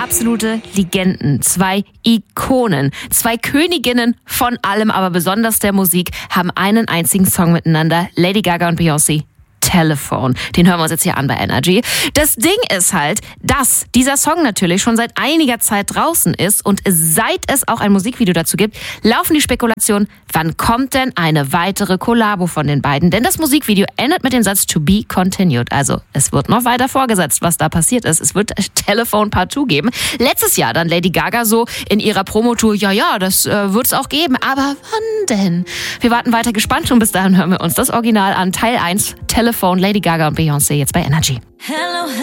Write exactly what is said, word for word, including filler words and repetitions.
absolute Legenden, zwei Ikonen, zwei Königinnen von allem, aber besonders der Musik, haben einen einzigen Song miteinander. Lady Gaga und Beyoncé. Telephone. Den hören wir uns jetzt hier an bei Energy. Das Ding ist halt, dass dieser Song natürlich schon seit einiger Zeit draußen ist und seit es auch ein Musikvideo dazu gibt, laufen die Spekulationen, wann kommt denn eine weitere Kollabo von den beiden? Denn das Musikvideo endet mit dem Satz to be continued. Also es wird noch weiter vorgesetzt, was da passiert ist. Es wird Telephone Part zwei geben. Letztes Jahr dann Lady Gaga so in ihrer Promotour, ja, ja, das äh, wird es auch geben. Aber wann denn? Wir warten weiter gespannt und bis dahin hören wir uns das Original an. Teil eins, Telephone, Lady Gaga und Beyoncé jetzt bei Energy. Hello,